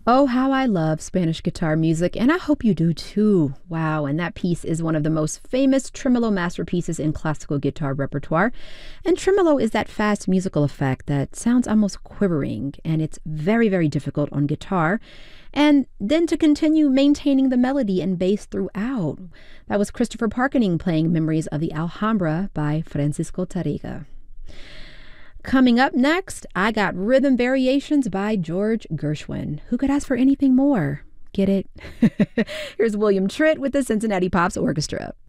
Oh, how I love Spanish guitar music, and I hope you do too. Wow, and that piece is one of the most famous tremolo masterpieces in classical guitar repertoire. And tremolo is that fast musical effect that sounds almost quivering, and it's very, very difficult on guitar. And then to continue maintaining the melody and bass throughout. That was Christopher Parkening playing Memories of the Alhambra by Francisco Tariga. Coming up next, I got Rhythm Variations by George Gershwin. Who could ask for anything more? Get it? Here's William Tritt with the Cincinnati Pops Orchestra.